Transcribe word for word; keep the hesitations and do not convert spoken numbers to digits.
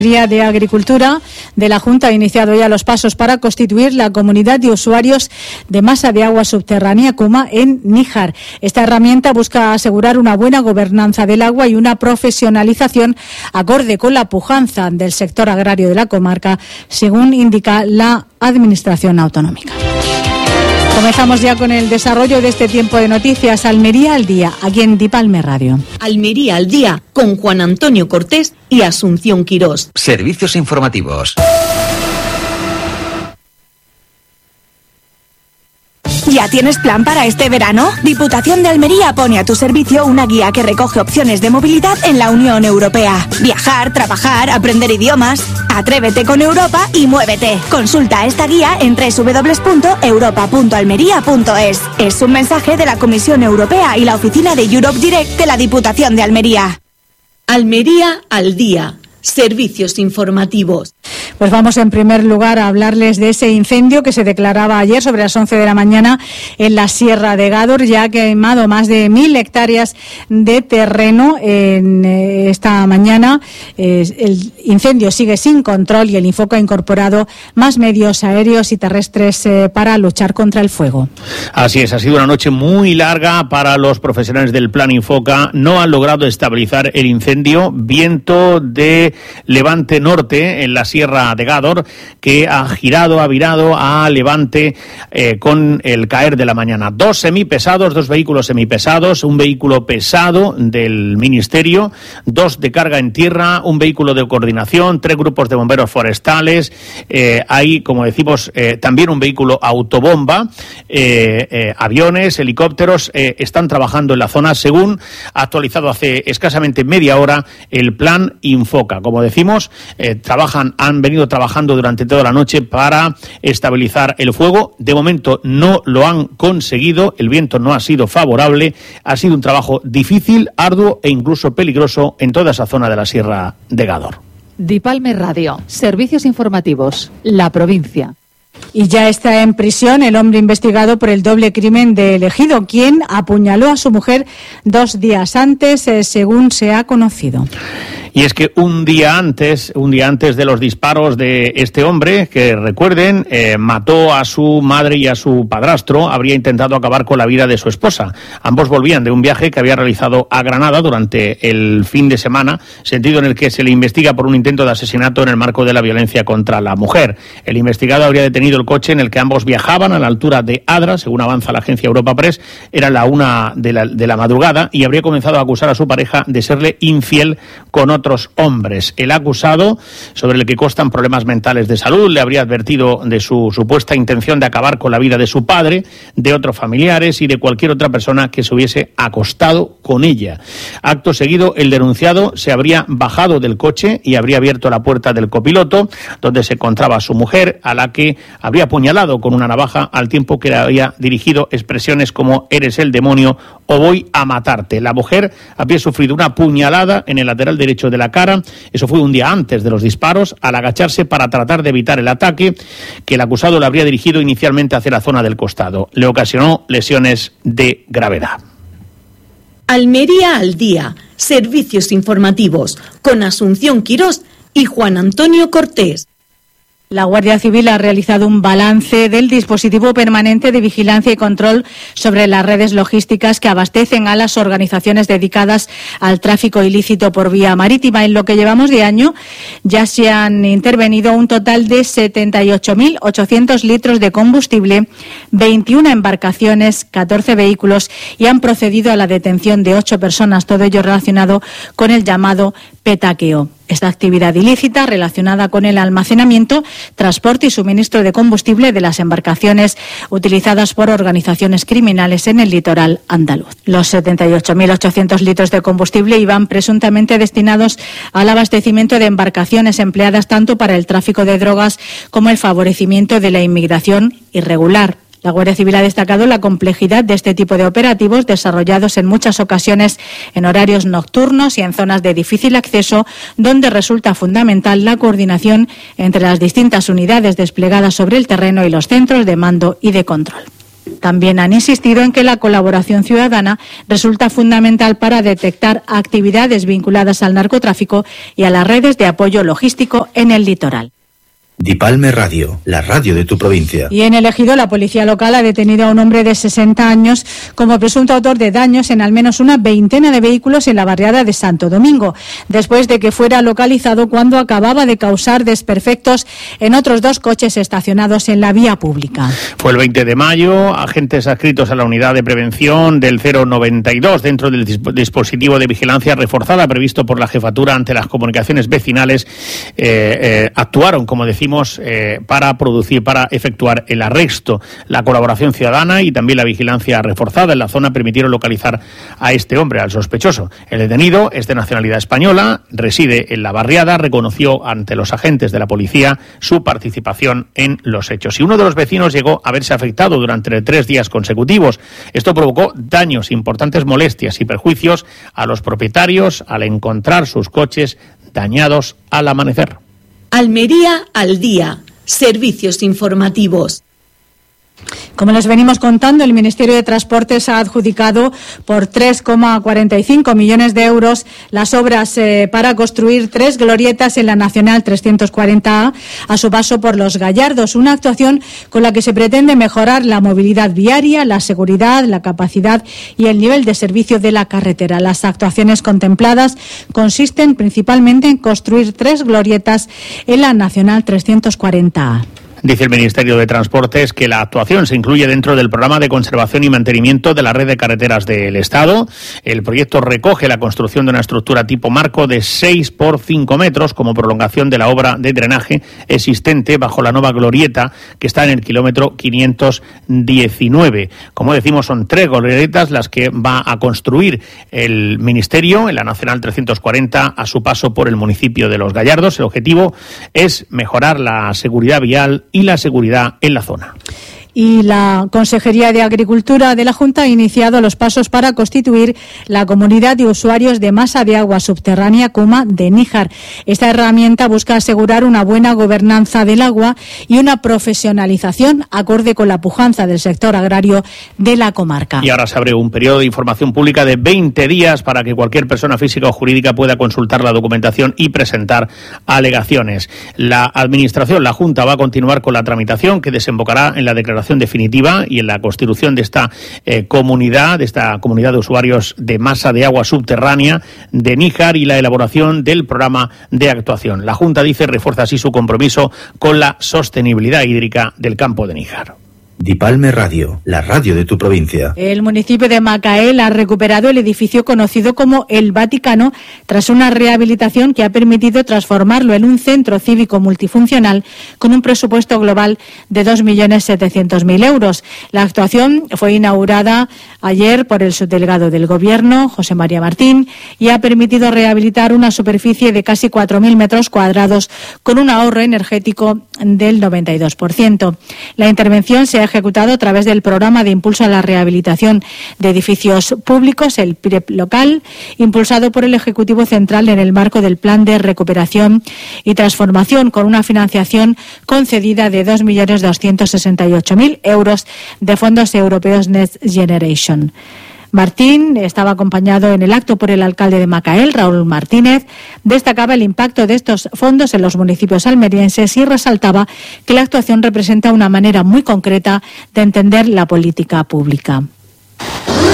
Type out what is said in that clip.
de Agricultura de la Junta ha iniciado ya los pasos para constituir la comunidad de usuarios de masa de agua subterránea Kuma en Níjar. Esta herramienta busca asegurar una buena gobernanza del agua y una profesionalización acorde con la pujanza del sector agrario de la comarca, según indica la Administración Autonómica. Comenzamos ya con el desarrollo de este tiempo de noticias. Almería al día, aquí en Dipalme Radio. Almería al día, con Juan Antonio Cortés y Asunción Quirós. Servicios informativos. ¿Ya tienes plan para este verano? Diputación de Almería pone a tu servicio una guía que recoge opciones de movilidad en la Unión Europea. Viajar, trabajar, aprender idiomas. Atrévete con Europa y muévete. Consulta esta guía en doble u doble u doble u punto europa punto almería punto es. Es un mensaje de la Comisión Europea y la oficina de Europe Direct de la Diputación de Almería. Almería al día. Servicios informativos. Pues vamos en primer lugar a hablarles de ese incendio que se declaraba ayer sobre las once de la mañana en la Sierra de Gádor. Ya ha quemado más de mil hectáreas de terreno en eh, esta mañana. Eh, el incendio sigue sin control y el Infoca ha incorporado más medios aéreos y terrestres eh, para luchar contra el fuego. Así es, ha sido una noche muy larga para los profesionales del Plan Infoca. No han logrado estabilizar el incendio. Viento de levante norte en la Sierra de Gádor, que ha girado, ha virado a levante eh, con el caer de la mañana. Dos semipesados, dos vehículos semipesados, un vehículo pesado del Ministerio, dos de carga en tierra, un vehículo de coordinación, tres grupos de bomberos forestales, eh, hay, como decimos, eh, también un vehículo autobomba, eh, eh, aviones, helicópteros, eh, están trabajando en la zona, según ha actualizado hace escasamente media hora el Plan Infoca. Como decimos, eh, trabajan, han venido trabajando durante toda la noche para estabilizar el fuego. De momento no lo han conseguido, el viento no ha sido favorable, ha sido un trabajo difícil, arduo e incluso peligroso en toda esa zona de la Sierra de Gádor. Dipalme Radio, servicios informativos, la provincia. Y ya está en prisión el hombre investigado por el doble crimen de Ejido, quien apuñaló a su mujer dos días antes, eh, según se ha conocido. Y es que un día antes, un día antes de los disparos de este hombre, que recuerden, eh, mató a su madre y a su padrastro, habría intentado acabar con la vida de su esposa. Ambos volvían de un viaje que había realizado a Granada durante el fin de semana, sentido en el que se le investiga por un intento de asesinato en el marco de la violencia contra la mujer. El investigado habría detenido el coche en el que ambos viajaban a la altura de Adra, según avanza la agencia Europa Press, era la una de la, de la madrugada, y habría comenzado a acusar a su pareja de serle infiel con otro otros hombres. El acusado, sobre el que constan problemas mentales de salud, le habría advertido de su supuesta intención de acabar con la vida de su padre, de otros familiares y de cualquier otra persona que se hubiese acostado con ella. Acto seguido, el denunciado se habría bajado del coche y habría abierto la puerta del copiloto, donde se encontraba su mujer, a la que habría apuñalado con una navaja, al tiempo que le había dirigido expresiones como «eres el demonio» o «voy a matarte». La mujer había sufrido una puñalada en el lateral derecho de la cara. Eso fue un día antes de los disparos, al agacharse para tratar de evitar el ataque que el acusado le habría dirigido inicialmente hacia la zona del costado. Le ocasionó lesiones de gravedad. Almería al día, servicios informativos, con Asunción Quirós y Juan Antonio Cortés. La Guardia Civil ha realizado un balance del dispositivo permanente de vigilancia y control sobre las redes logísticas que abastecen a las organizaciones dedicadas al tráfico ilícito por vía marítima. En lo que llevamos de año ya se han intervenido un total de setenta y ocho mil ochocientos litros de combustible, veintiuna embarcaciones, catorce vehículos y han procedido a la detención de ocho personas, todo ello relacionado con el llamado petaqueo. Esta actividad ilícita relacionada con el almacenamiento, transporte y suministro de combustible de las embarcaciones utilizadas por organizaciones criminales en el litoral andaluz. Los setenta y ocho mil ochocientos litros de combustible iban presuntamente destinados al abastecimiento de embarcaciones empleadas tanto para el tráfico de drogas como el favorecimiento de la inmigración irregular. La Guardia Civil ha destacado la complejidad de este tipo de operativos desarrollados en muchas ocasiones en horarios nocturnos y en zonas de difícil acceso, donde resulta fundamental la coordinación entre las distintas unidades desplegadas sobre el terreno y los centros de mando y de control. También han insistido en que la colaboración ciudadana resulta fundamental para detectar actividades vinculadas al narcotráfico y a las redes de apoyo logístico en el litoral. Dipalme Radio, la radio de tu provincia. Y en el Ejido, la policía local ha detenido a un hombre de sesenta años como presunto autor de daños en al menos una veintena de vehículos en la barriada de Santo Domingo, después de que fuera localizado cuando acababa de causar desperfectos en otros dos coches estacionados en la vía pública. Fue el veinte de mayo, agentes adscritos a la unidad de prevención del cero noventa y dos dentro del dispositivo de vigilancia reforzada previsto por la jefatura ante las comunicaciones vecinales eh, eh, actuaron, como decimos, Eh, para producir, para efectuar el arresto. La colaboración ciudadana y también la vigilancia reforzada en la zona permitieron localizar a este hombre, al sospechoso. El detenido es de nacionalidad española, reside en la barriada, reconoció ante los agentes de la policía su participación en los hechos. Y uno de los vecinos llegó a verse afectado durante tres días consecutivos. Esto provocó daños, importantes molestias y perjuicios a los propietarios al encontrar sus coches dañados al amanecer. Almería al día. Servicios informativos. Como les venimos contando, el Ministerio de Transportes ha adjudicado por tres coma cuarenta y cinco millones de euros las obras eh, para construir tres glorietas en la Nacional trescientos cuarenta A a su paso por Los Gallardos, una actuación con la que se pretende mejorar la movilidad viaria, la seguridad, la capacidad y el nivel de servicio de la carretera. Las actuaciones contempladas consisten principalmente en construir tres glorietas en la Nacional trescientos cuarenta A. Dice el Ministerio de Transportes que la actuación se incluye dentro del programa de conservación y mantenimiento de la red de carreteras del Estado. El proyecto recoge la construcción de una estructura tipo marco de seis por cinco metros como prolongación de la obra de drenaje existente bajo la nueva glorieta que está en el kilómetro quinientos diecinueve. Como decimos, son tres glorietas las que va a construir el Ministerio en la Nacional trescientos cuarenta a su paso por el municipio de Los Gallardos. El objetivo es mejorar la seguridad vial y la seguridad en la zona. Y la Consejería de Agricultura de la Junta ha iniciado los pasos para constituir la comunidad de usuarios de masa de agua subterránea Coma de Níjar. Esta herramienta busca asegurar una buena gobernanza del agua y una profesionalización acorde con la pujanza del sector agrario de la comarca. Y ahora se abre un periodo de información pública de veinte días para que cualquier persona física o jurídica pueda consultar la documentación y presentar alegaciones. La Administración, la Junta, va a continuar con la tramitación que desembocará en la declaración definitiva y en la constitución de esta eh, comunidad, de esta comunidad de usuarios de masa de agua subterránea de Níjar y la elaboración del programa de actuación. La Junta, dice, refuerza así su compromiso con la sostenibilidad hídrica del campo de Níjar. Dipalme Radio, la radio de tu provincia. El municipio de Macael ha recuperado el edificio conocido como El Vaticano tras una rehabilitación que ha permitido transformarlo en un centro cívico multifuncional con un presupuesto global de dos millones setecientos mil euros. La actuación fue inaugurada ayer por el subdelegado del Gobierno, José María Martín, y ha permitido rehabilitar una superficie de casi cuatro mil metros cuadrados con un ahorro energético del noventa y dos por ciento. La intervención se ha ejecutado a través del programa de impulso a la rehabilitación de edificios públicos, el P I R E P local, impulsado por el Ejecutivo Central en el marco del Plan de Recuperación y Transformación, con una financiación concedida de dos millones doscientos sesenta y ocho mil euros de fondos europeos Next Generation. Martín estaba acompañado en el acto por el alcalde de Macael, Raúl Martínez. Destacaba el impacto de estos fondos en los municipios almerienses y resaltaba que la actuación representa una manera muy concreta de entender la política pública.